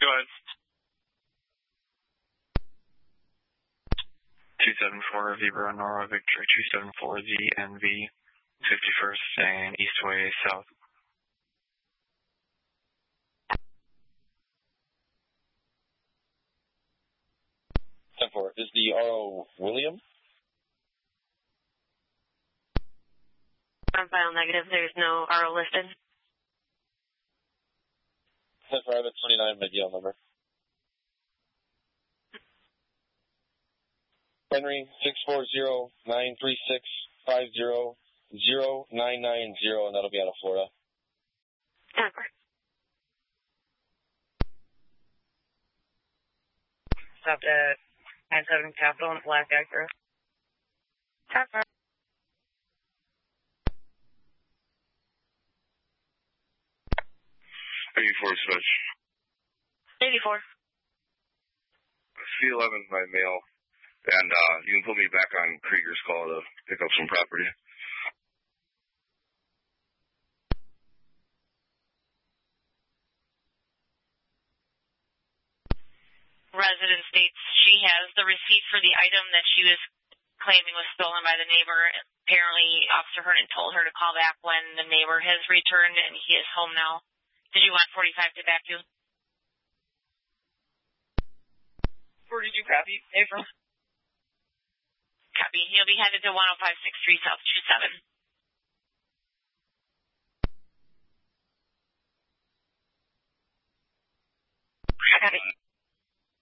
Go ahead. 274 Zebra Nora Victory 274 ZNV 51st and Eastway South. 10-4. Is the RO William? On file negative, there's no RO listed. 10-4, I have a 29 mid-yell number. Henry 640-936-50-0990, and that'll be out of Florida. 10-4. Stopped at 97 Capital and Black Acura. 10-4. 84 switch. 84. C11 by mail, and you can put me back on Krieger's call to pick up some property. Resident states she has the receipt for the item that she was claiming was stolen by the neighbor. Apparently, Officer Hernan told her to call back when the neighbor has returned and he is home now. Did you want 45 to back you? 42 copy. April. Copy. He'll be headed to 10563 South 27.